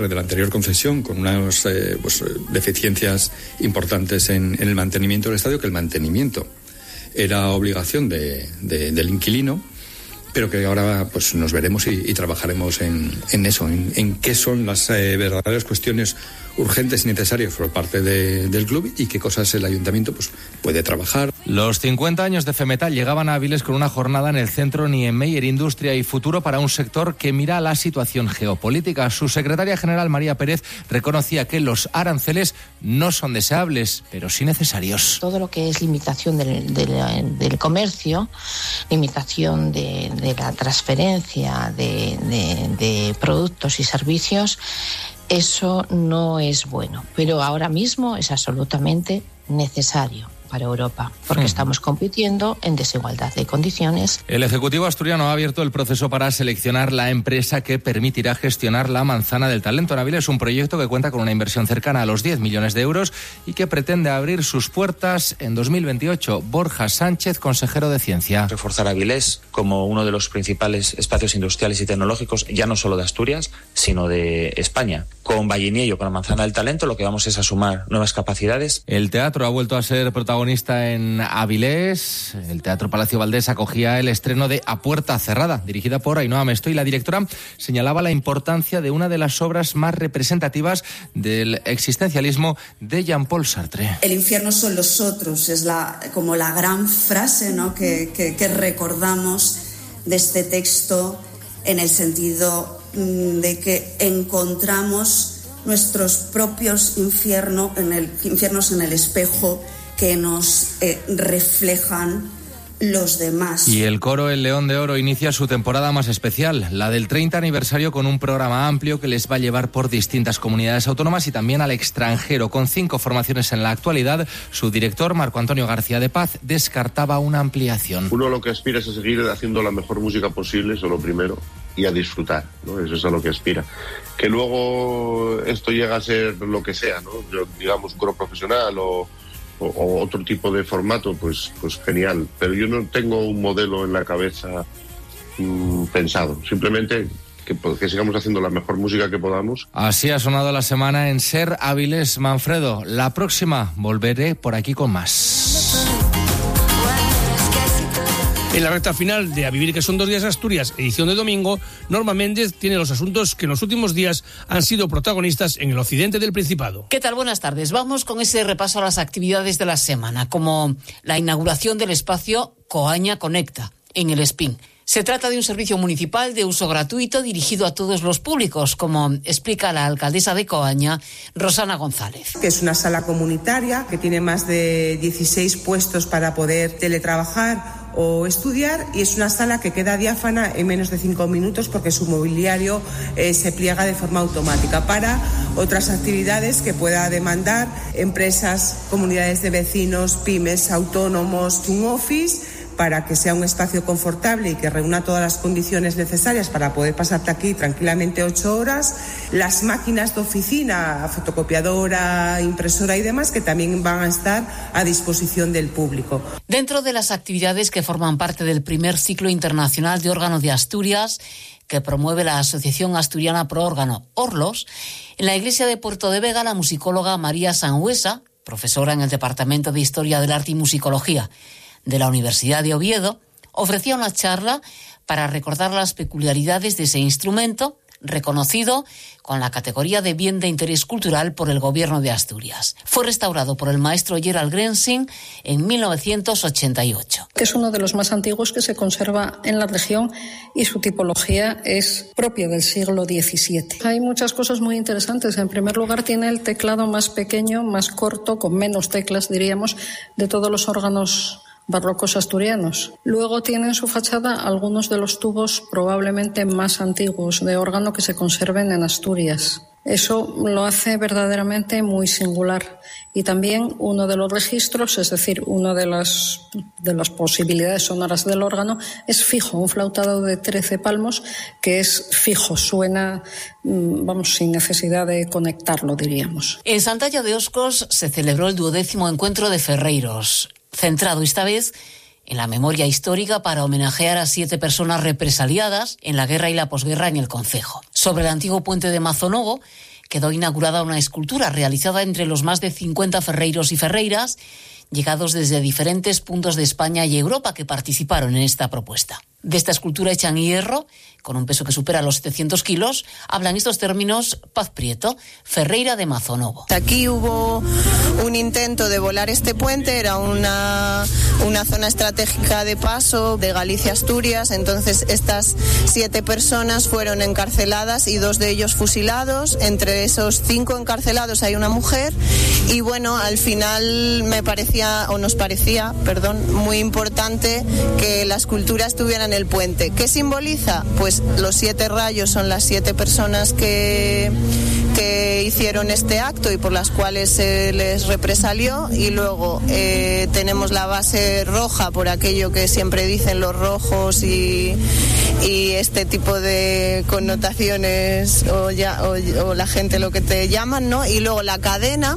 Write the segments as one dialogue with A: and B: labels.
A: de la anterior concesión, con unas deficiencias importantes en el mantenimiento del estadio, que el mantenimiento era obligación del inquilino, pero que ahora pues nos veremos y trabajaremos en eso, en qué son las verdaderas cuestiones urgentes y necesarias por parte del club y qué cosas el ayuntamiento pues puede trabajar.
B: Los 50 años de FEMETAL llegaban a Avilés con una jornada en el centro Niemeyer Industria y Futuro para un sector que mira la situación geopolítica. Su secretaria general, María Pérez, reconocía que los aranceles no son deseables, pero sí necesarios.
C: Todo lo que es limitación del comercio, limitación de la transferencia de productos y servicios, eso no es bueno, pero ahora mismo es absolutamente necesario para Europa, porque estamos compitiendo en desigualdad de condiciones.
B: El Ejecutivo asturiano ha abierto el proceso para seleccionar la empresa que permitirá gestionar la Manzana del Talento. En Avilés es un proyecto que cuenta con una inversión cercana a los 10 millones de euros y que pretende abrir sus puertas en 2028. Borja Sánchez, consejero de Ciencia.
D: Reforzar Avilés como uno de los principales espacios industriales y tecnológicos, ya no solo de Asturias, sino de España. Con Valliniello, con la Manzana del Talento, lo que vamos es a sumar nuevas capacidades.
B: El teatro ha vuelto a ser protagonista en Avilés. El Teatro Palacio Valdés acogía el estreno de A Puerta Cerrada, dirigida por Ainhoa Mesto, y la directora señalaba la importancia de una de las obras más representativas del existencialismo de Jean-Paul Sartre.
E: El infierno son los otros, es como la gran frase, ¿no?, que recordamos de este texto, en el sentido de que encontramos nuestros propios infiernos en el espejo que nos reflejan los demás.
B: Y el coro El León de Oro inicia su temporada más especial, la del 30 aniversario, con un programa amplio que les va a llevar por distintas comunidades autónomas y también al extranjero. Con 5 formaciones en la actualidad, su director, Marco Antonio García de Paz, descartaba una ampliación.
F: Uno lo que aspira es a seguir haciendo la mejor música posible, eso es lo primero, y a disfrutar, ¿no? Eso es a lo que aspira. Que luego esto llega a ser lo que sea, ¿no? Digamos, un coro profesional o otro tipo de formato, pues genial. Pero yo no tengo un modelo en la cabeza pensado. Simplemente que sigamos haciendo la mejor música que podamos.
B: Así ha sonado la semana en Ser Avilés. Manfredo, la próxima volveré por aquí con más.
G: En la recta final de A Vivir, que son 2 días Asturias, edición de domingo, Norma Méndez tiene los asuntos que en los últimos días han sido protagonistas en el occidente del Principado.
H: ¿Qué tal? Buenas tardes. Vamos con ese repaso a las actividades de la semana, como la inauguración del espacio Coaña Conecta, en el Espín. Se trata de un servicio municipal de uso gratuito dirigido a todos los públicos, como explica la alcaldesa de Coaña, Rosana González.
I: Que es una sala comunitaria que tiene más de 16 puestos para poder teletrabajar o estudiar, y es una sala que queda diáfana en menos de 5 minutos porque su mobiliario se pliega de forma automática para otras actividades que pueda demandar empresas, comunidades de vecinos, pymes, autónomos, un office, para que sea un espacio confortable y que reúna todas las condiciones necesarias para poder pasarte aquí tranquilamente 8 horas. Las máquinas de oficina, fotocopiadora, impresora y demás, que también van a estar a disposición del público.
H: Dentro de las actividades que forman parte del primer ciclo internacional de órgano de Asturias, que promueve la Asociación Asturiana Pro Órgano, Orlos, en la iglesia de Puerto de Vega, la musicóloga María Sangüesa, profesora en el Departamento de Historia del Arte y Musicología de la Universidad de Oviedo, ofrecía una charla para recordar las peculiaridades de ese instrumento, reconocido con la categoría de bien de interés cultural por el Gobierno de Asturias. Fue restaurado por el maestro Gerald Grensing en 1988.
J: Que es uno de los más antiguos que se conserva en la región y su tipología es propia del siglo XVII. Hay muchas cosas muy interesantes. En primer lugar, tiene el teclado más pequeño, más corto, con menos teclas, diríamos, de todos los órganos barrocos asturianos. Luego tiene en su fachada algunos de los tubos probablemente más antiguos de órgano que se conserven en Asturias. Eso lo hace verdaderamente muy singular. Y también uno de los registros, es decir, una de las posibilidades sonoras del órgano, es fijo, un flautado de 13 palmos que es fijo, suena, sin necesidad de conectarlo, diríamos.
H: En Santalla de Oscos se celebró el 12º encuentro de ferreiros, centrado esta vez en la memoria histórica para homenajear a 7 personas represaliadas en la guerra y la posguerra en el concejo. Sobre el antiguo puente de Mazonogo, quedó inaugurada una escultura realizada entre los más de 50 ferreiros y ferreiras, llegados desde diferentes puntos de España y Europa que participaron en esta propuesta. De esta escultura hecha en hierro, con un peso que supera los 700 kilos, habla en estos términos Paz Prieto, ferreira de Mazonovo.
K: Aquí hubo un intento de volar este puente, era una zona estratégica de paso de Galicia-Asturias, entonces estas 7 personas fueron encarceladas y 2 de ellos fusilados. Entre esos 5 encarcelados hay una mujer y bueno, al final nos parecía, muy importante que la escultura estuviera en el puente. ¿Qué simboliza? Pues los 7 rayos son las 7 personas que hicieron este acto y por las cuales se les represalió, y luego tenemos la base roja por aquello que siempre dicen los rojos y este tipo de connotaciones o la gente lo que te llaman, ¿no? Y luego la cadena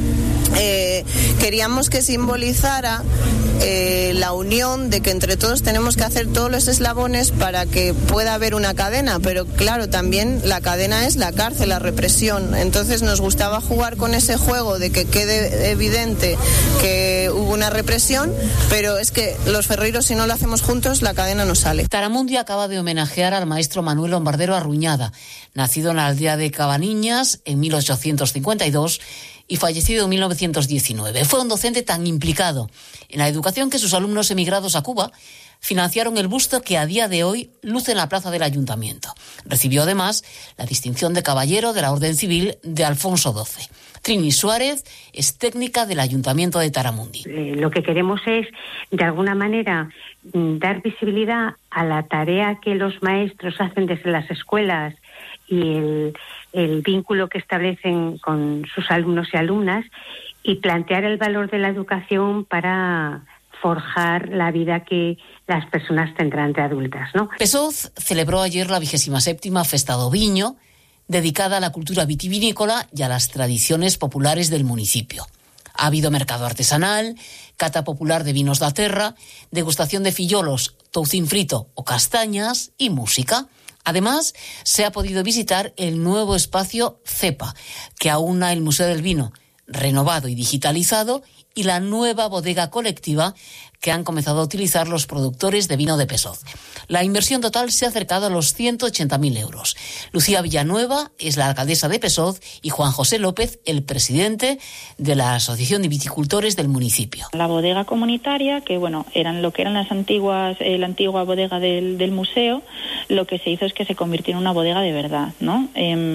K: queríamos que simbolizara la unión de que entre todos tenemos que hacer todos los eslabones para que pueda haber una cadena, pero claro, también la cadena es la cárcel, la represión. Entonces nos gustaba jugar con ese juego de que quede evidente que hubo una represión, pero es que los ferreiros, si no lo hacemos juntos, la cadena no sale.
H: Taramundi acaba de homenajear al maestro Manuel Lombardero Arruñada, nacido en la aldea de Cabaniñas en 1852 y fallecido en 1919. Fue un docente tan implicado en la educación que sus alumnos emigrados a Cuba financiaron el busto que a día de hoy luce en la plaza del Ayuntamiento. Recibió además la distinción de Caballero de la Orden Civil de Alfonso XII. Trini Suárez es técnica del Ayuntamiento de Taramundi.
L: Lo que queremos es, de alguna manera, dar visibilidad a la tarea que los maestros hacen desde las escuelas y el vínculo que establecen con sus alumnos y alumnas, y plantear el valor de la educación para forjar la vida que las personas tendrán de adultas, ¿no?
H: Pesoz celebró ayer la 27ª Festa do Viño, dedicada a la cultura vitivinícola y a las tradiciones populares del municipio. Ha habido mercado artesanal, cata popular de vinos da terra, degustación de fillolos, toucín frito o castañas y música. Además, se ha podido visitar el nuevo espacio CEPA, que aúna el Museo del Vino, renovado y digitalizado, y la nueva bodega colectiva que han comenzado a utilizar los productores de vino de Pesoz. La inversión total se ha acercado a los 180.000 euros. Lucía Villanueva es la alcaldesa de Pesoz y Juan José López, el presidente de la Asociación de Viticultores del municipio.
M: La bodega comunitaria, que eran lo que eran la antigua bodega del museo, lo que se hizo es que se convirtió en una bodega de verdad, ¿no?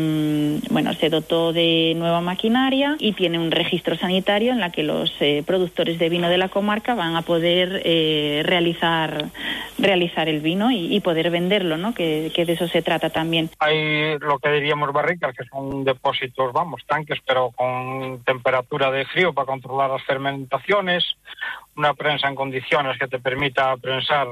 M: Se dotó de nueva maquinaria y tiene un registro sanitario en la que los productores de vino de la comarca van a poder realizar el vino y poder venderlo, ¿no? Que de eso se trata también.
N: Hay lo que diríamos barricas, que son depósitos, tanques, pero con temperatura de frío para controlar las fermentaciones, una prensa en condiciones que te permita prensar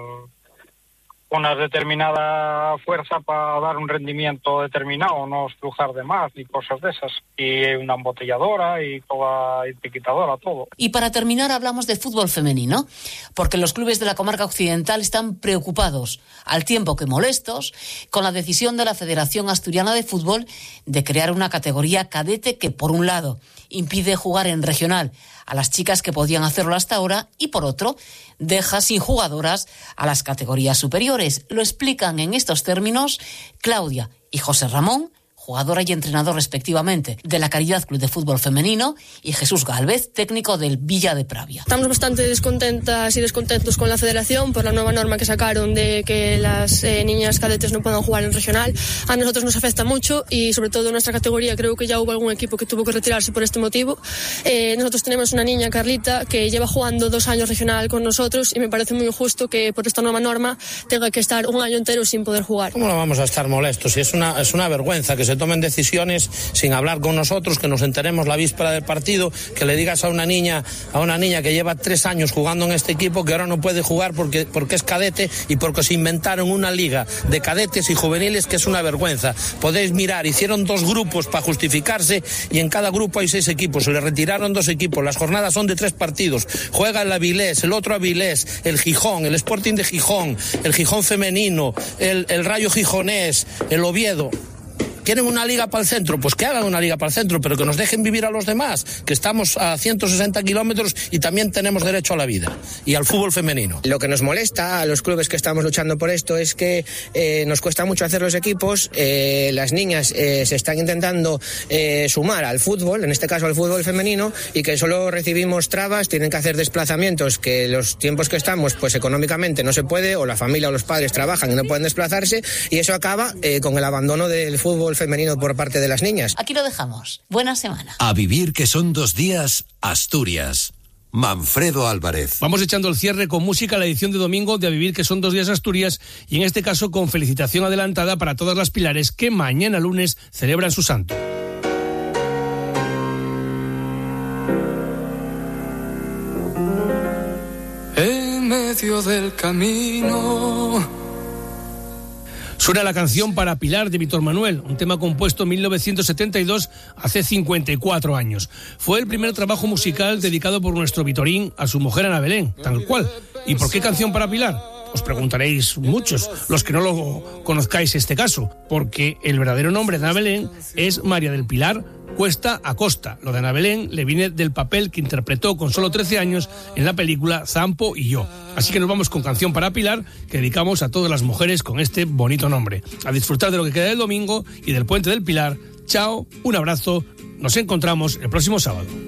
N: una determinada fuerza para dar un rendimiento determinado, no estrujar de más y cosas de esas, y una embotelladora y toda etiquetadora, todo.
H: Y para terminar hablamos de fútbol femenino, porque los clubes de la comarca occidental están preocupados, al tiempo que molestos, con la decisión de la Federación Asturiana de Fútbol de crear una categoría cadete que, por un lado, impide jugar en regional a las chicas que podían hacerlo hasta ahora y, por otro, deja sin jugadoras a las categorías superiores. Lo explican en estos términos Claudia y José Ramón, jugadora y entrenador respectivamente de la Caridad Club de Fútbol Femenino, y Jesús Gálvez, técnico del Villa de Pravia.
O: Estamos bastante descontentas y descontentos con la federación por la nueva norma que sacaron de que las niñas cadetes no puedan jugar en regional. A nosotros nos afecta mucho y sobre todo en nuestra categoría creo que ya hubo algún equipo que tuvo que retirarse por este motivo. Nosotros tenemos una niña, Carlita, que lleva jugando 2 años regional con nosotros y me parece muy injusto que por esta nueva norma tenga que estar un año entero sin poder jugar.
P: ¿Cómo no vamos a estar molestos? Si es una vergüenza que se tomen decisiones sin hablar con nosotros, que nos enteremos la víspera del partido, que le digas a una niña que lleva 3 años jugando en este equipo que ahora no puede jugar porque es cadete y porque se inventaron una liga de cadetes y juveniles que es una vergüenza. Podéis mirar, hicieron 2 grupos para justificarse y en cada grupo hay 6 equipos, se le retiraron 2 equipos, las jornadas son de 3 partidos, juega el Avilés, el otro Avilés, el Gijón, el Sporting de Gijón, el Gijón femenino, el Rayo Gijonés, el Oviedo. ¿Quieren una liga para el centro? Pues que hagan una liga para el centro, pero que nos dejen vivir a los demás, que estamos a 160 kilómetros y también tenemos derecho a la vida y al fútbol femenino.
Q: Lo que nos molesta a los clubes que estamos luchando por esto es que nos cuesta mucho hacer los equipos, las niñas se están intentando sumar al fútbol, en este caso al fútbol femenino, y que solo recibimos trabas, tienen que hacer desplazamientos que los tiempos que estamos pues económicamente no se puede, o la familia o los padres trabajan y no pueden desplazarse, y eso acaba con el abandono del fútbol femenino por parte de las niñas.
H: Aquí lo dejamos. Buena semana.
R: A vivir que son 2 días, Asturias. Manfredo Álvarez.
G: Vamos echando el cierre con música a la edición de domingo de A vivir que son 2 días, Asturias, y en este caso con felicitación adelantada para todas las Pilares que mañana lunes celebran su santo.
S: En medio del camino.
G: Suena la canción Para Pilar de Víctor Manuel, un tema compuesto en 1972, hace 54 años. Fue el primer trabajo musical dedicado por nuestro Vitorín a su mujer Ana Belén, tal cual. ¿Y por qué canción para Pilar? Os preguntaréis muchos, los que no lo conozcáis este caso, porque el verdadero nombre de Ana Belén es María del Pilar Cuesta Acosta. Lo de Ana Belén le viene del papel que interpretó con solo 13 años en la película Zampo y yo. Así que nos vamos con Canción para Pilar, que dedicamos a todas las mujeres con este bonito nombre. A disfrutar de lo que queda del domingo y del Puente del Pilar. Chao, un abrazo, nos encontramos el próximo sábado.